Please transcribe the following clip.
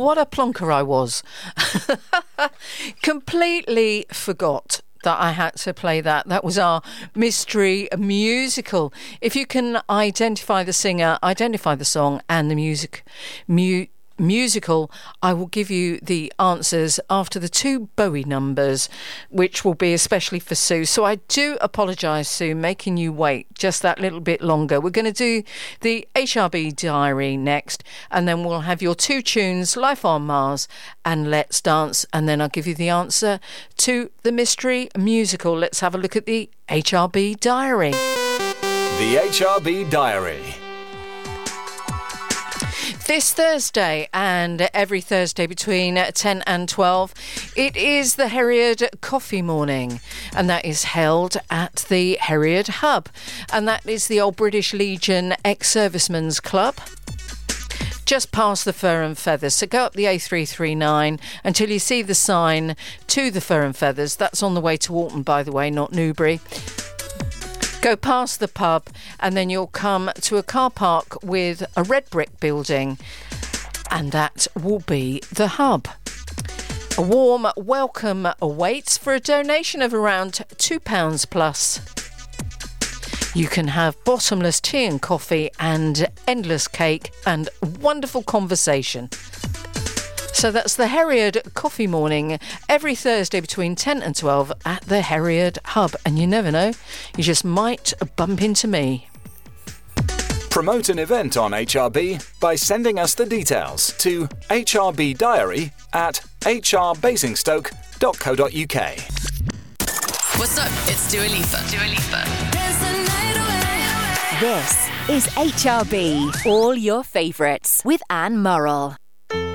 what a plonker I was. Completely forgot that I had to play that. That was our mystery musical. If you can identify the singer, identify the song and the musical, I will give you the answers after the 2 Bowie numbers, which will be especially for Sue. So I do apologise, Sue, making you wait just that little bit longer. We're going to do the HRB Diary next, and then we'll have your 2 tunes, Life on Mars and Let's Dance, and then I'll give you the answer to the mystery musical. Let's have a look at the HRB Diary. The HRB Diary. This Thursday and every Thursday between 10 and 12, it is the Heriard Coffee Morning, and that is held at the Heriard Hub, and that is the Old British Legion Ex-Servicemen's Club, just past the Fur and Feathers. So go up the A339 until you see the sign to the Fur and Feathers. That's on the way to Walton, by the way, not Newbury. Go past the pub and then you'll come to a car park with a red brick building, and that will be the hub. A warm welcome awaits for a donation of around £2 plus. You can have bottomless tea and coffee and endless cake and wonderful conversation. So that's the Heriard Coffee Morning every Thursday between 10 and 12 at the Heriard Hub. And you never know, you just might bump into me. Promote an event on HRB by sending us the details to hrbdiary@hrbasingstoke.co.uk. What's up? It's Dua Lipa. This is HRB, all your favourites with Anne Murrell.